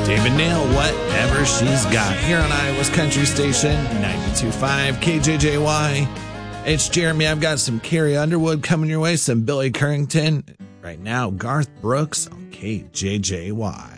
David Nail, Whatever She's Got, here on Iowa's Country Station, 92.5 KJJY. It's Jeremy. I've got some Carrie Underwood coming your way, some Billy Currington. Right now, Garth Brooks on KJJY.